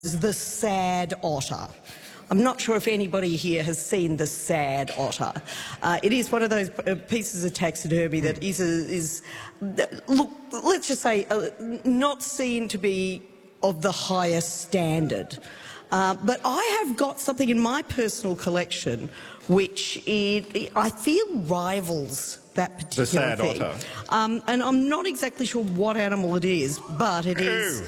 The sad otter. I'm not sure if anybody here has seen the sad otter. It is one of those pieces of taxidermy that is look, let's just say, not seen to be of the highest standard. But I have got something in my personal collection which I feel rivals that particular thing. The sad otter. And I'm not exactly sure what animal it is, but it is.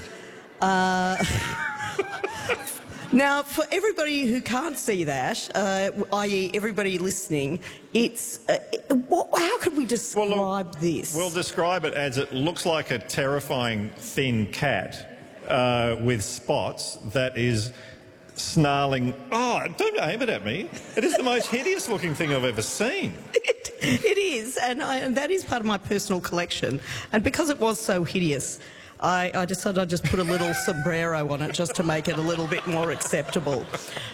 Now, for everybody who can't see that, i.e. everybody listening, it's how could we describe this? We'll describe it as it looks like a terrifying thin cat with spots that is snarling. Oh, don't aim it at me. It is the most hideous looking thing I've ever seen. It is, and that is part of my personal collection. And because it was so hideous, I decided I'd just put a little sombrero on it just to make it a little bit more acceptable.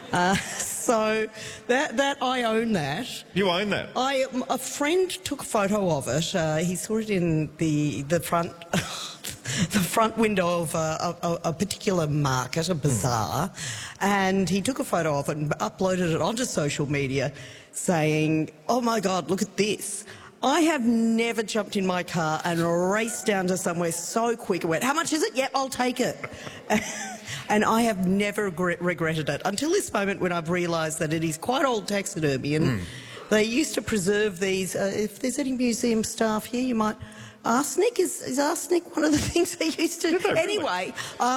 So that I own that. You own that? A friend took a photo of it. He saw it in the front the front window of a particular market, a bazaar, and he took a photo of it and uploaded it onto social media saying, "Oh my God, look at this." I have never jumped in my car and raced down to somewhere so quick and went, "How much is it? Yep, I'll take it." And I have never regretted it until this moment when I've realised that it is quite old taxidermy and they used to preserve these. If there's any museum staff here, you might... Arsenic? Is arsenic one of the things they used to... Anyway,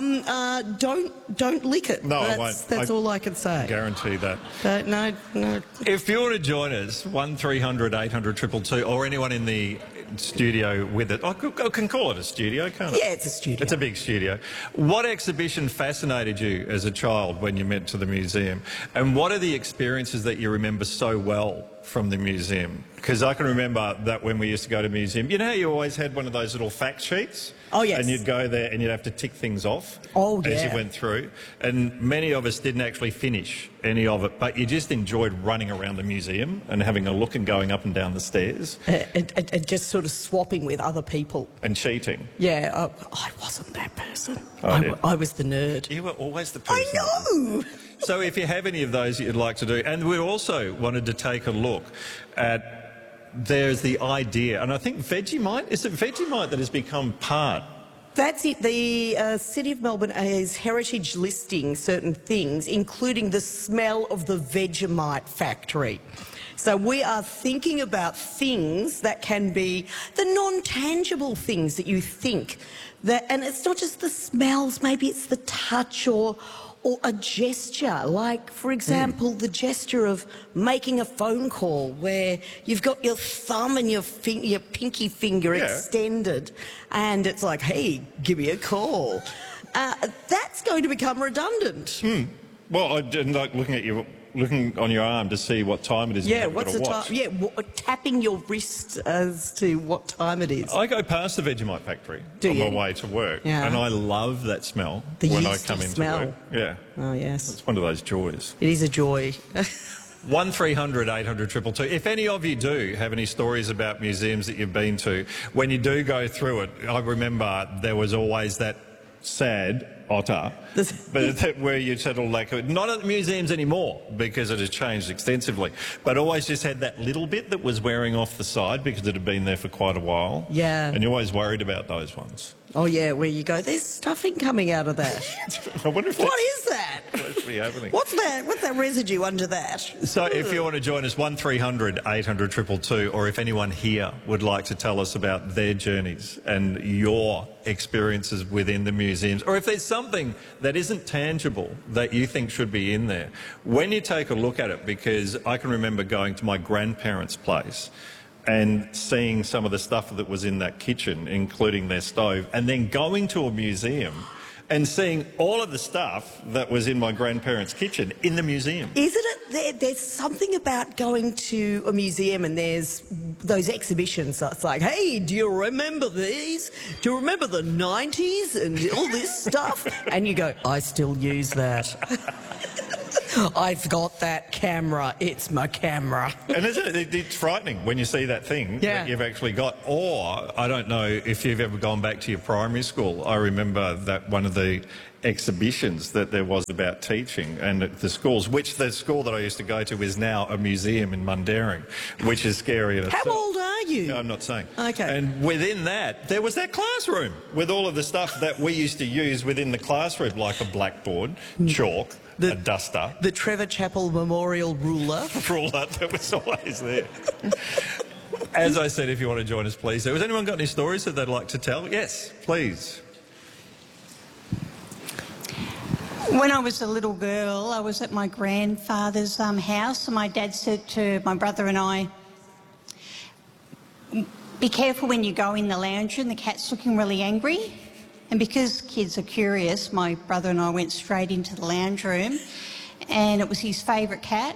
don't lick it. No, I won't. That's all I can say. Guarantee that. No. If you want to join us, 1300 800 222, or anyone in the studio with it. I can call it a studio, can't I? Yeah, it's a studio. It's a big studio. What exhibition fascinated you as a child when you went to the museum? And what are the experiences that you remember so well from the museum? Because I can remember that when we used to go to the museum, you know how you always had one of those little fact sheets? Oh, yes. And you'd go there and you'd have to tick things off as you went through. And many of us didn't actually finish any of it, but you just enjoyed running around the museum and having a look and going up and down the stairs. And just sort of swapping with other people. And cheating. Yeah, I wasn't that person. Oh, I was the nerd. You were always the person. I know! So if you have any of those that you'd like to do, and we also wanted to take a look at, there's the idea, and I think Vegemite, is it Vegemite that has become part? That's it. The City of Melbourne is heritage listing certain things, including the smell of the Vegemite factory. So we are thinking about things that can be the non-tangible things that you think. And it's not just the smells, maybe it's the touch or a gesture, like, for example, the gesture of making a phone call where you've got your thumb and your pinky finger extended and it's like, hey, give me a call. That's going to become redundant. Well, I didn't like looking on your arm to see what time it is. Yeah, what's the time? Yeah, tapping your wrist as to what time it is. I go past the Vegemite factory on my way to work, and I love that smell when I come into work. Yeah. Oh, yes. It's one of those joys. It is a joy. 1300 800 222. If any of you do have any stories about museums that you've been to, when you do go through it, I remember there was always that sad otter, but where you settle like, not at the museums anymore because it has changed extensively, but always just had that little bit that was wearing off the side because it had been there for quite a while. Yeah. And you're always worried about those ones. Oh, yeah, where you go, there's stuffing coming out of that. I wonder if what is that? Actually happening. What's that residue under that? So if you want to join us, 1300 800 222, or if anyone here would like to tell us about their journeys and your experiences within the museums, or if there's something that isn't tangible that you think should be in there, when you take a look at it, because I can remember going to my grandparents' place and seeing some of the stuff that was in that kitchen, including their stove, and then going to a museum and seeing all of the stuff that was in my grandparents' kitchen in the museum. Isn't it? There's something about going to a museum and there's those exhibitions. So it's like, hey, do you remember these? Do you remember the 90s and all this stuff? And you go, I still use that. I've got that camera. It's my camera. And isn't it, it's frightening when you see that thing that you've actually got. Or, I don't know if you've ever gone back to your primary school. I remember that one of the exhibitions that there was about teaching and the schools, which the school that I used to go to is now a museum in Mundaring, which is scary in itself. How old are you? No, I'm not saying. Okay. And within that, there was that classroom with all of the stuff that we used to use within the classroom, like a blackboard, chalk, a duster. The Trevor Chappell Memorial Ruler. Ruler that was always there. As I said, if you want to join us, please. Has anyone got any stories that they'd like to tell? Yes, please. When I was a little girl, I was at my grandfather's house, and my dad said to my brother and I, be careful when you go in the lounge room, the cat's looking really angry. And because kids are curious, my brother and I went straight into the lounge room, and it was his favourite cat.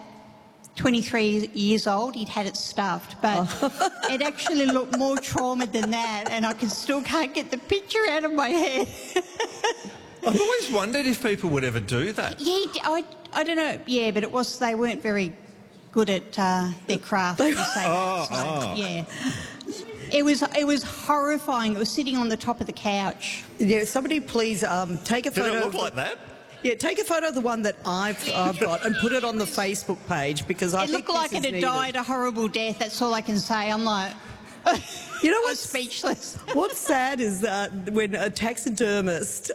23 years old, he'd had it stuffed, but it actually looked more traumatized than that, and I still can't get the picture out of my head. I've always wondered if people would ever do that. Yeah, I don't know. Yeah, but they weren't very good at their craft. Yeah. It was horrifying. It was sitting on the top of the couch. Yeah, somebody please take a photo. Did it look like that? Yeah, take a photo of the one that I've got and put it on the Facebook page, because I think it looked like it had died a horrible death. That's all I can say. I'm like, you know I'm what's speechless. What's sad is that when a taxidermist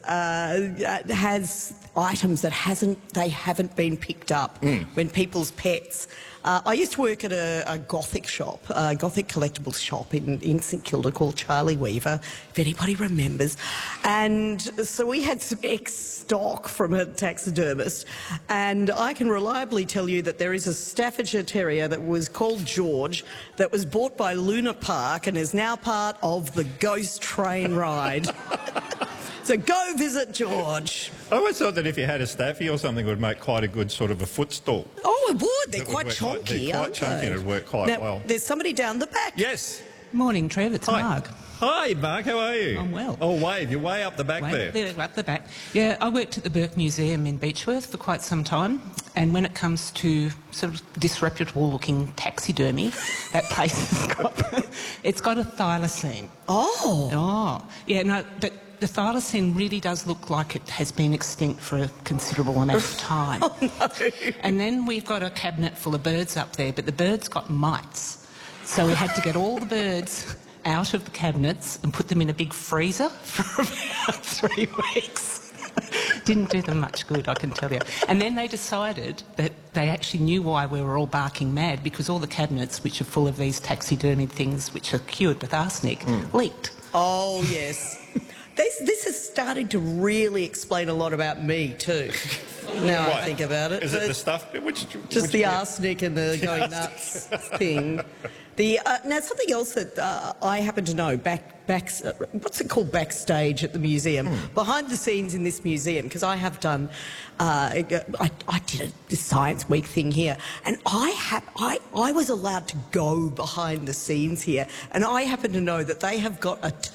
has items that haven't been picked up, when people's pets. I used to work at a Gothic shop, a Gothic collectibles shop in St Kilda called Charlie Weaver, if anybody remembers. And so we had some ex-stock from a taxidermist, and I can reliably tell you that there is a Staffordshire Terrier that was called George that was bought by Luna Park and is now part of the Ghost Train ride. So go visit George. I always thought that if you had a staffy or something, it would make quite a good sort of a footstool. Oh, it would. They're It quite would work chunky, they're quite aren't chunky they? and it'd work quite Now, well. there's somebody down the back. Yes. Morning, Trev. It's Hi. Mark. Hi, Mark. How are you? I'm well. Oh, wave. You're way up the back there. There, up the back. Yeah, I worked at the Burke Museum in Beechworth for quite some time, and when it comes to sort of disreputable-looking taxidermy, that place it's got a thylacine. Oh. Yeah, no, but the thylacine really does look like it has been extinct for a considerable amount of time. Oh, no. And then we've got a cabinet full of birds up there, but the birds got mites. So we had to get all the birds out of the cabinets and put them in a big freezer for about 3 weeks. Didn't do them much good, I can tell you. And then they decided that they actually knew why we were all barking mad, because all the cabinets, which are full of these taxidermied things which are cured with arsenic, leaked. Oh, yes. This is starting to really explain a lot about me, too. Now I think about it. Is it the stuff? Just the arsenic and the going nuts thing. Now, something else that I happen to know, what's it called, backstage at the museum, behind the scenes in this museum, because I have done, I did a Science Week thing here, and I was allowed to go behind the scenes here, and I happen to know that they have got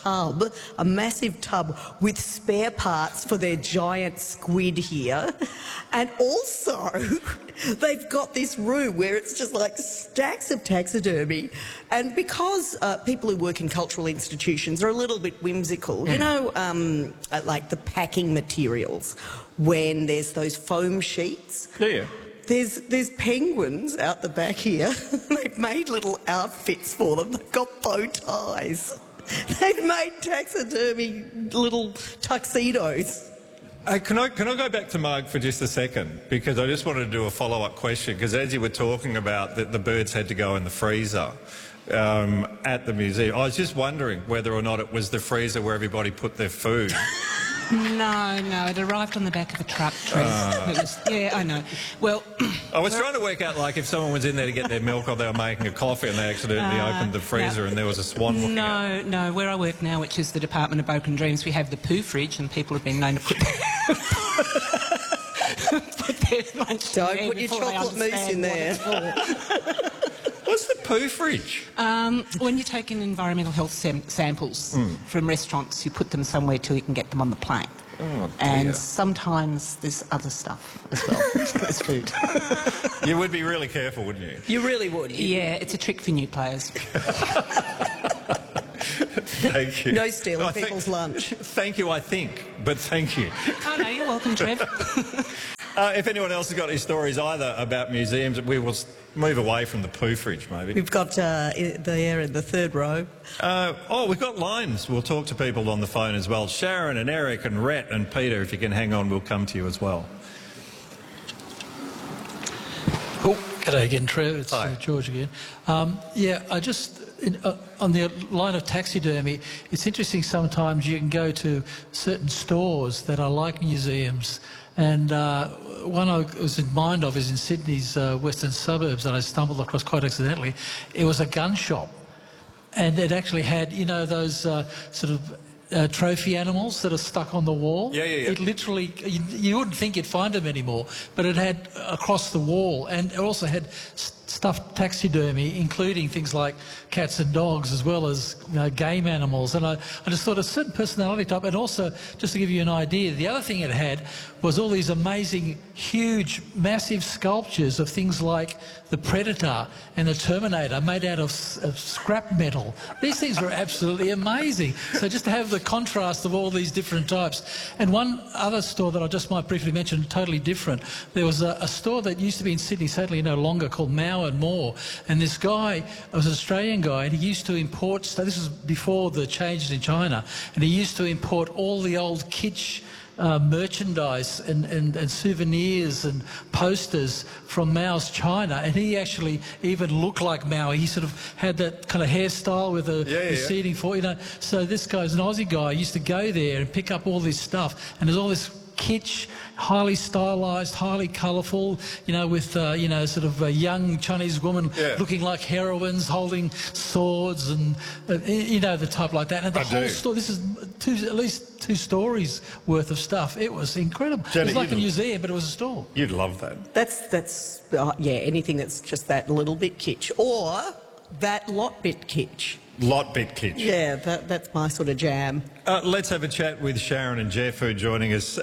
a massive tub with spare parts for their giant squid here, and also they've got this room where it's just like stacks of taxidermy. And because people who work in cultural institutions are a little bit whimsical, you know, like the packing materials, when there's those foam sheets. Yeah. There's penguins out the back here. They've made little outfits for them. They've got bow ties. They've made taxidermy little tuxedos. Can I go back to Mark for just a second? Because I just wanted to do a follow-up question, because as you were talking about that the birds had to go in the freezer at the museum, I was just wondering whether or not it was the freezer where everybody put their food. No, it arrived on the back of a truck, Trev. Yeah, I know. Well, I was trying to work out, like, if someone was in there to get their milk or they were making a coffee and they accidentally opened the freezer and there was a swan looking out. No, where I work now, which is the Department of Open Dreams, we have the poo fridge, and people have been known to put their lunch Don't in there put your before they chocolate mousse understand in what there. it's for. What's the poo fridge? When you take in environmental health samples from restaurants, you put them somewhere till you can get them on the plane. And sometimes there's other stuff as well as food. You would be really careful, wouldn't you? You really would. Yeah, it's a trick for new players. Thank you. No stealing I think- people's lunch. Thank you, I think, but thank you. Oh, no, you're welcome, Trev. If anyone else has got any stories either about museums, we will move away from the poo fridge, maybe. We've got there in the third row. We've got lines. We'll talk to people on the phone as well. Sharon and Eric and Rhett and Peter, if you can hang on, we'll come to you as well. Oh, g'day again, Trev. It's Hi. George again. I just, on the line of taxidermy, it's interesting sometimes you can go to certain stores that are like museums, and one I was in mind of is in Sydney's western suburbs that I stumbled across quite accidentally. It was a gun shop, and it actually had, you know, those sort of trophy animals that are stuck on the wall. Yeah. It literally, you wouldn't think you'd find them anymore, but it had across the wall, and it also had stuffed taxidermy, including things like cats and dogs, as well as, you know, game animals. And I just thought a certain personality type, and also, just to give you an idea, the other thing it had was all these amazing, huge, massive sculptures of things like the Predator and the Terminator made out of scrap metal. These things were absolutely amazing. So just to have the contrast of all these different types. And one other store that I just might briefly mention, totally different, there was a store that used to be in Sydney, sadly no longer, called Mao and More. And this guy was an Australian guy, and he used to import, so this was before the changes in China, and he used to import all the old kitsch merchandise and souvenirs and posters from Mao's China, and he actually even looked like Mao. He sort of had that kind of hairstyle with a receding forward, you know. So this guy's an Aussie guy. He used to go there and pick up all this stuff, and there's all this kitsch, highly stylised, highly colourful, you know, with, you know, sort of a young Chinese woman looking like heroines, holding swords and, you know, the type like that. And the whole store, this is at least 2 stories worth of stuff. It was incredible. Jenny, it was like a museum, but it was a store. You'd love that. That's anything that's just that little bit kitsch, or that lot bit kitsch. Lot bit kitsch. Yeah, that's my sort of jam. Let's have a chat with Sharon and Jeff, who are joining us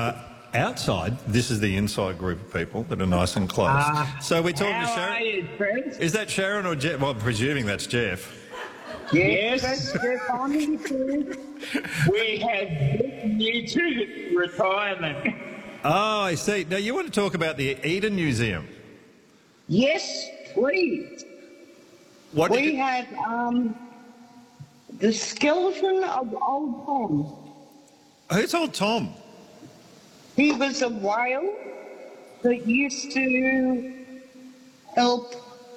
outside. This is the inside group of people that are nice and close. So we're talking to Sharon. How are you, friends? Is that Sharon or Jeff? Well, I'm presuming that's Jeff. Yes. I'm here too. We have written you to retirement. Oh, I see. Now, you want to talk about the Eden Museum? Yes, please. What did We you- have the skeleton of old Tom. Who's old Tom? He was a whale that used to help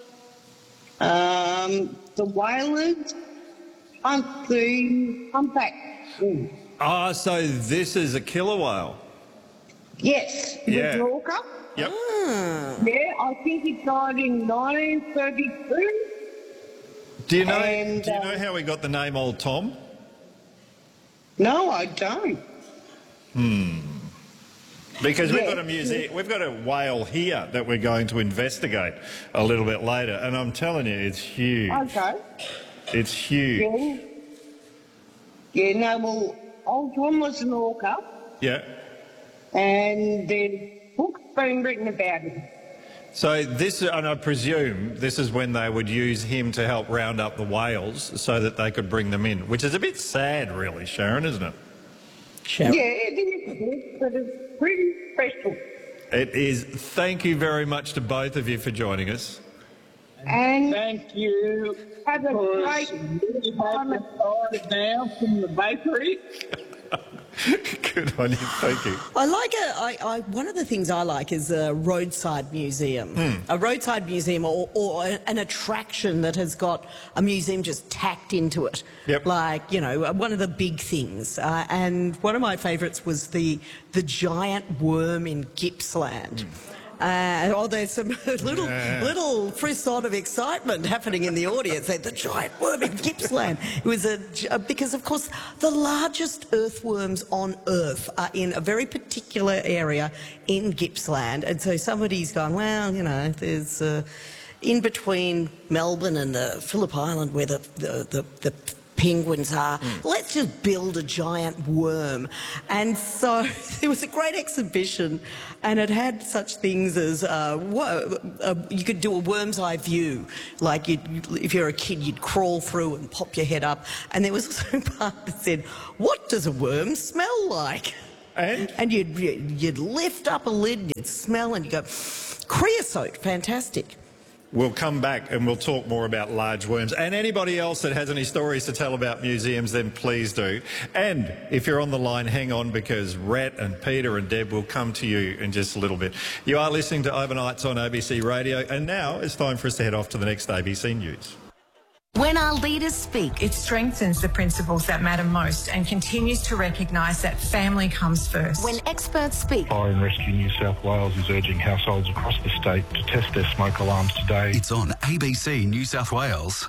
the whalers hunt the humpback. Oh, so this is a killer whale. Yes, he Yeah. was orca. Yep. Yeah, I think he died in 1932. Do you know? And, do you know how we got the name Old Tom? No, I don't. Because we've Yeah. got a museum, we've got a whale here that we're going to investigate a little bit later, and I'm telling you, it's huge. Okay. It's huge. Yeah. Yeah, no, well, old Tom was an orca, Yeah. and there's books been written about him. So this, and I presume this is when they would use him to help round up the whales so that they could bring them in, which is a bit sad, really, Sharon, isn't it? Sharon. Yeah, it is, but it's pretty special. It is. Thank you very much to both of you for joining us. And Thank you. have a great time. Now from the bakery. Good on you. Thank you. I like one of the things I like is a roadside museum. A roadside museum or an attraction that has got a museum just tacked into it. Yep. Like, you know, one of the big things. And one of my favourites was the giant worm in Gippsland. There's some little frisson of excitement happening in the audience. The giant worm in Gippsland. It was because, of course, the largest earthworms on Earth are in a very particular area in Gippsland. And so somebody's gone, well, you know, there's in between Melbourne and the Phillip Island where the penguins are. Let's just build a giant worm. And so there was a great exhibition, and it had such things as you could do a worm's eye view. Like if you're a kid, you'd crawl through and pop your head up. And there was also a part that said, what does a worm smell like? And you'd lift up a lid and you'd smell and you'd go, creosote, fantastic. We'll come back and we'll talk more about large worms. And anybody else that has any stories to tell about museums, then please do. And if you're on the line, hang on, because Rhett and Peter and Deb will come to you in just a little bit. You are listening to Overnights on ABC Radio, and now it's time for us to head off to the next ABC News. When our leaders speak, it strengthens the principles that matter most and continues to recognise that family comes first. When experts speak, Fire and Rescue New South Wales is urging households across the state to test their smoke alarms today. It's on ABC New South Wales.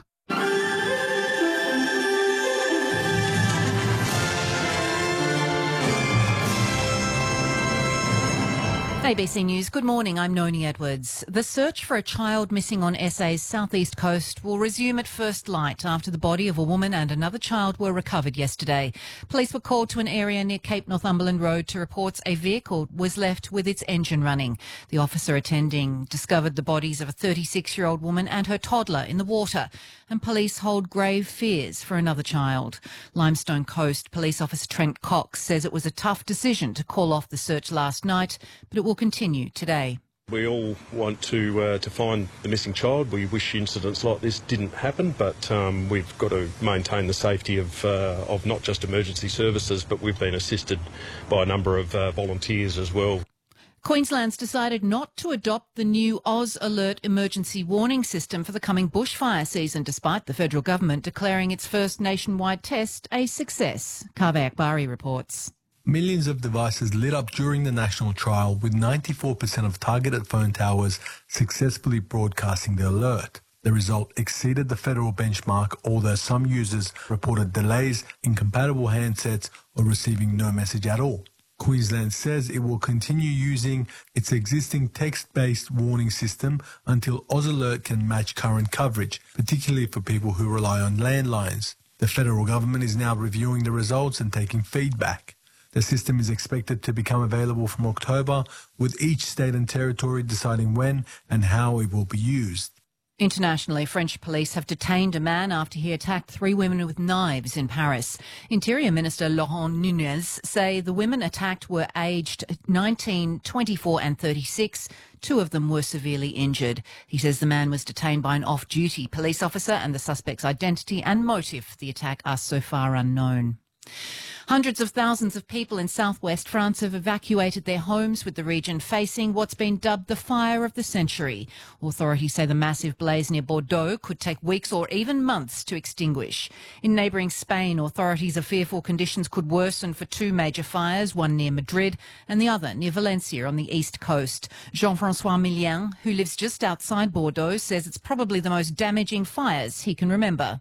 ABC News, good morning, I'm Noni Edwards. The search for a child missing on SA's southeast coast will resume at first light after the body of a woman and another child were recovered yesterday. Police were called to an area near Cape Northumberland Road to report a vehicle was left with its engine running. The officer attending discovered the bodies of a 36-year-old woman and her toddler in the water, and police hold grave fears for another child. Limestone Coast Police Officer Trent Cox says it was a tough decision to call off the search last night, but it will continue today. We all want to find the missing child. We wish incidents like this didn't happen, but we've got to maintain the safety of not just emergency services, but we've been assisted by a number of volunteers as well. Queensland's decided not to adopt the new Oz Alert emergency warning system for the coming bushfire season, despite the federal government declaring its first nationwide test a success. Kaveh Akbari reports. Millions of devices lit up during the national trial, with 94% of targeted phone towers successfully broadcasting the alert. The result exceeded the federal benchmark, although some users reported delays, incompatible handsets, or receiving no message at all. Queensland says it will continue using its existing text-based warning system until Oz Alert can match current coverage, particularly for people who rely on landlines. The federal government is now reviewing the results and taking feedback. The system is expected to become available from October, with each state and territory deciding when and how it will be used. Internationally, French police have detained a man after he attacked 3 women with knives in Paris. Interior Minister Laurent Nunez say the women attacked were aged 19, 24 and 36. 2 of them were severely injured. He says the man was detained by an off-duty police officer and the suspect's identity and motive for the attack are so far unknown. Hundreds of thousands of people in southwest France have evacuated their homes, with the region facing what's been dubbed the fire of the century. Authorities say the massive blaze near Bordeaux could take weeks or even months to extinguish. In neighbouring Spain, authorities are fearful conditions could worsen for 2 major fires, one near Madrid and the other near Valencia on the east coast. Jean-François Millien, who lives just outside Bordeaux, says it's probably the most damaging fires he can remember.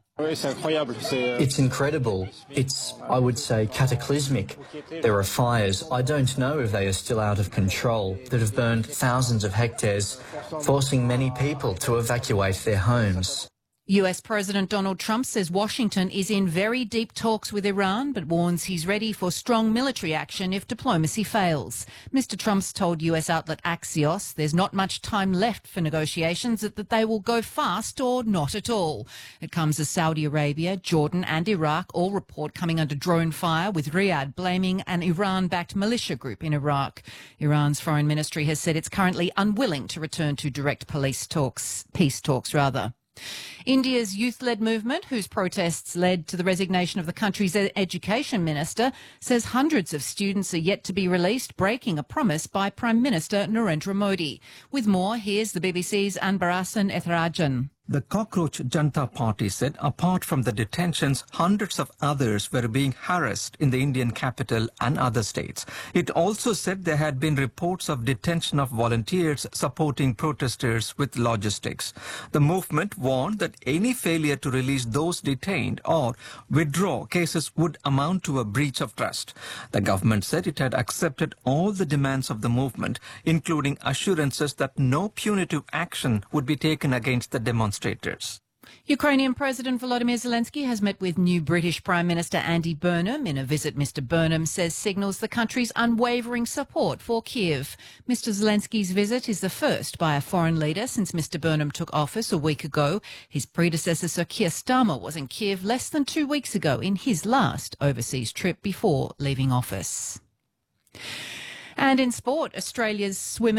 It's incredible. It's, I would say, cataclysmic. There are fires, I don't know if they are still out of control, that have burned thousands of hectares, forcing many people to evacuate their homes. US President Donald Trump says Washington is in very deep talks with Iran, but warns he's ready for strong military action if diplomacy fails. Mr. Trump's told US outlet Axios there's not much time left for negotiations, that they will go fast or not at all. It comes as Saudi Arabia, Jordan and Iraq all report coming under drone fire, with Riyadh blaming an Iran-backed militia group in Iraq. Iran's foreign ministry has said it's currently unwilling to return to direct peace talks. India's youth-led movement, whose protests led to the resignation of the country's education minister, says hundreds of students are yet to be released, breaking a promise by Prime Minister Narendra Modi. With more, here's the BBC's Anbarasan Etharajan. The Cockroach Janata Party said apart from the detentions, hundreds of others were being harassed in the Indian capital and other states. It also said there had been reports of detention of volunteers supporting protesters with logistics. The movement warned that any failure to release those detained or withdraw cases would amount to a breach of trust. The government said it had accepted all the demands of the movement, including assurances that no punitive action would be taken against the demonstrators. Ukrainian President Volodymyr Zelensky has met with new British Prime Minister Andy Burnham. In a visit, Mr Burnham says signals the country's unwavering support for Kyiv. Mr Zelensky's visit is the first by a foreign leader since Mr Burnham took office a week ago. His predecessor, Sir Keir Starmer, was in Kyiv less than 2 weeks ago in his last overseas trip before leaving office. And in sport, Australia's swimmers